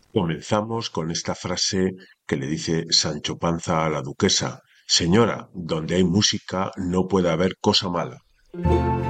Comenzamos con esta frase que le dice Sancho Panza a la duquesa: Señora, donde hay música no puede haber cosa mala.